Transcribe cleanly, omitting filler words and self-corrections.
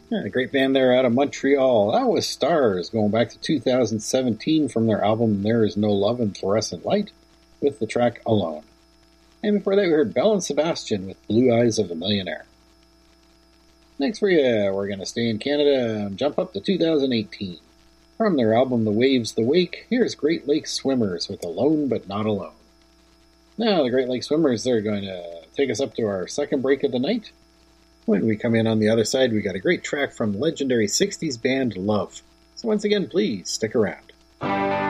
Yeah, a great band there out of Montreal. That was Stars, going back to 2017 from their album There Is No Love in Fluorescent Light, with the track Alone. And before that, we heard Belle and Sebastian with Blue Eyes of the Millionaire. Next for you, we're going to stay in Canada and jump up to 2018. From their album The Waves, The Wake, here's Great Lakes Swimmers with Alone But Not Alone. Now, the Great Lakes Swimmers, they're going to take us up to our second break of the night. When we come in on the other side, we got a great track from legendary 60s band Love. So once again, please stick around.